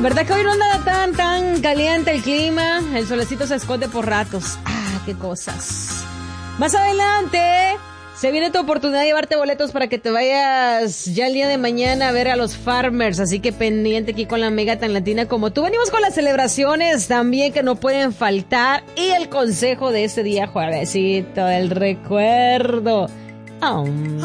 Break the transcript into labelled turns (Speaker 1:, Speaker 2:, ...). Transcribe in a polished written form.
Speaker 1: ¿Verdad que hoy no anda tan caliente el clima? El solecito se esconde por ratos. Ah, qué cosas. Más adelante se viene tu oportunidad de llevarte boletos para que te vayas ya el día de mañana a ver a los Farmers. Así que pendiente aquí con la Mega tan latina como tú. Venimos con las celebraciones también que no pueden faltar. Y el consejo de este día, juevesito, el recuerdo.